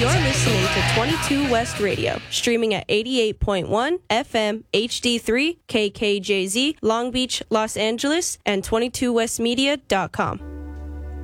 You're listening to 22 West Radio, streaming at 88.1 FM HD3 KKJZ, Long Beach, Los Angeles, and 22westmedia.com.